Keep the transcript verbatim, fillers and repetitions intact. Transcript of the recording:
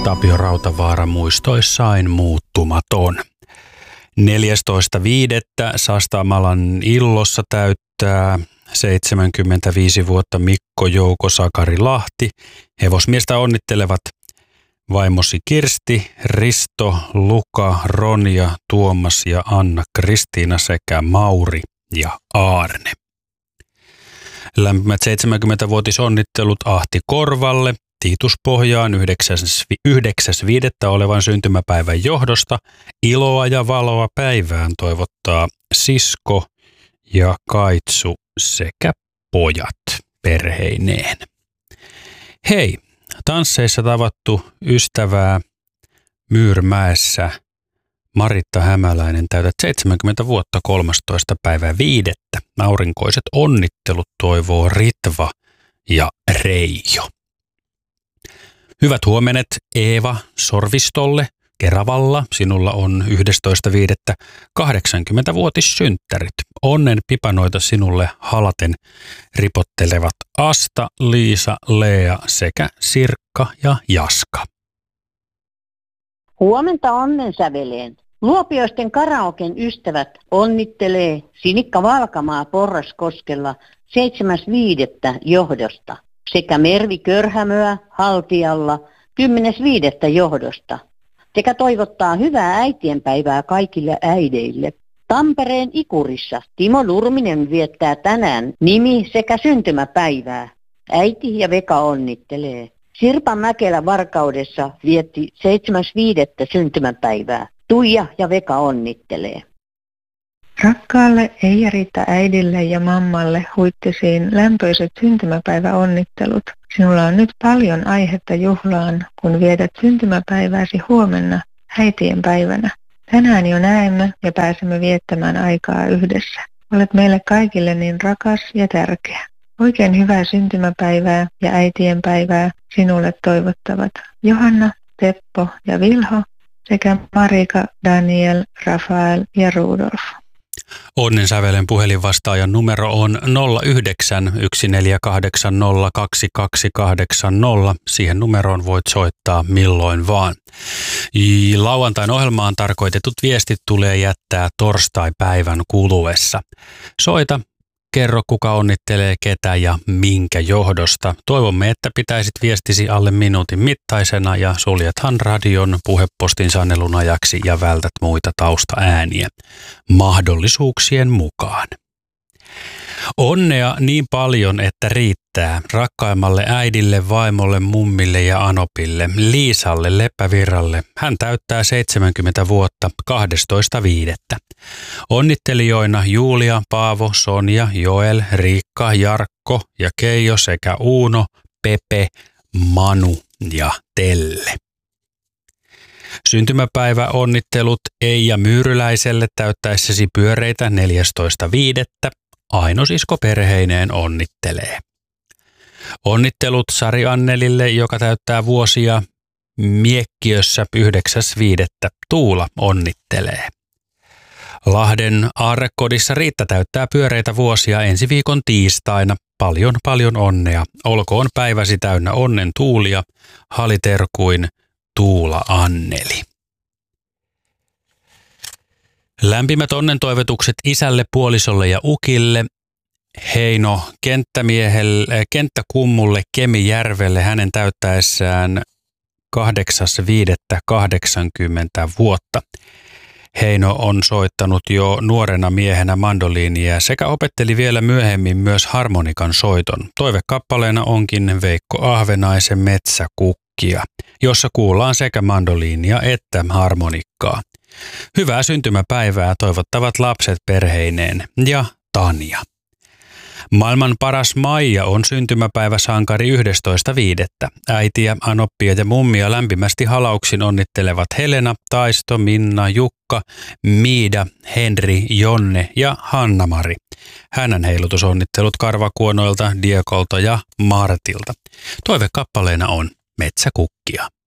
Tapio Rautavaara muistoissain muuttumaton. neljästoista viidettä Sastamalan Illossa täyttää seitsemänkymmentäviisi vuotta Mikko Jouko Sakari Lahti. Hevosmiestä onnittelevat vaimosi Kirsti, Risto, Luka, Ronja, Tuomas ja Anna Kristiina sekä Mauri ja Aarne. Lämpimät seitsemänkymmentävuotisonnittelut Ahti Korvalle, Tiitus Pohjaan yhdeksäs viidettä olevan syntymäpäivän johdosta. Iloa ja valoa päivään toivottaa sisko ja kaitsu sekä pojat perheineen. Hei, tansseissa tavattu ystävää Myyrmäessä Maritta Hämäläinen täytät seitsemänkymmentä vuotta kolmastoista päivää viidettä. Aurinkoiset onnittelut toivoo Ritva ja Reijo. Hyvät huomenet Eeva Sorvistolle Keravalla. Sinulla on yhdestoista viidettä kahdeksankymmentävuotissynttärit. Onnen pipanoita sinulle halaten ripottelevat Asta, Liisa, Lea sekä Sirkka ja Jaska. Huomenta onnen säveleen. Luopioisten karaoken ystävät onnittelee Sinikka Valkamaa Porraskoskella seitsemäs viidettä johdosta sekä Mervi Körhämöä Haltialla kymmenes viidettä johdosta sekä toivottaa hyvää äitienpäivää kaikille äideille. Tampereen Ikurissa Timo Nurminen viettää tänään nimi- sekä syntymäpäivää. Äiti ja Veka onnittelee. Sirpa Mäkelä Varkaudessa vietti seitsemäs viidettä syntymäpäivää. Tuija ja Veka onnittelee. Rakkaalle Eija-Riitta äidille ja mammalle huittisiin lämpöiset syntymäpäiväonnittelut. Sinulla on nyt paljon aihetta juhlaan, kun vietät syntymäpäivääsi huomenna äitien päivänä. Tänään jo näemme ja pääsemme viettämään aikaa yhdessä. Olet meille kaikille niin rakas ja tärkeä. Oikein hyvää syntymäpäivää ja äitien päivää sinulle toivottavat Johanna, Teppo ja Vilho sekä Marika, Daniel, Rafael ja Rudolf. Onnen sävelen puhelinvastaajan numero on nolla yhdeksän yksi neljä kahdeksan nolla kaksi kaksi kahdeksan nolla. Siihen numeroon voit soittaa milloin vaan. Lauantain ohjelmaan tarkoitetut viestit tulee jättää torstai-päivän kuluessa. Soita. Kerro, kuka onnittelee ketä ja minkä johdosta. Toivomme, että pitäisit viestisi alle minuutin mittaisena ja suljethan radion puhepostin sanelun ajaksi ja vältät muita taustaääniä mahdollisuuksien mukaan. Onnea niin paljon, että riittää rakkaimmalle äidille, vaimolle, mummille ja anopille, Liisalle Leppävirralle. Hän täyttää seitsemänkymmentä vuotta kahdestoista viidettä. Onnittelijoina Julia, Paavo, Sonja, Joel, Riikka, Jarkko ja Keijo sekä Uuno, Pepe, Manu ja Telle. Syntymäpäivä onnittelut Eija Myyryläiselle täyttäessäsi pyöreitä neljästoista viidettä. Aino-sisko perheineen onnittelee. Onnittelut Sari Annelille, joka täyttää vuosia Miekkiössä yhdeksäs viidettä. Tuula onnittelee. Lahden aarrekodissa Riitta täyttää pyöreitä vuosia ensi viikon tiistaina. Paljon paljon onnea. Olkoon päiväsi täynnä onnen tuulia. Haliterkuin Tuula Anneli. Lämpimät onnentoivotukset isälle, puolisolle ja ukille. Heino kenttämiehelle, kenttäkummulle Kemijärvelle hänen täyttäessään kahdeksas viidettä kahdeksankymmentä vuotta. Heino on soittanut jo nuorena miehenä mandoliinia sekä opetteli vielä myöhemmin myös harmonikan soiton. Toivekappaleena onkin Veikko Ahvenaisen Metsäkukkia, jossa kuullaan sekä mandoliinia että harmonikkaa. Hyvää syntymäpäivää toivottavat lapset perheineen ja Tanja. Maailman paras Maija on syntymäpäiväsankari yhdestoista viidettä. Äitiä, anoppia ja mummia lämpimästi halauksin onnittelevat Helena, Taisto, Minna, Jukka, Miida, Henri, Jonne ja Hanna-Mari. Hänen heilutusonnittelut Karvakuonoilta, Diekolta ja Martilta. Toivekappaleena on Metsäkukkia.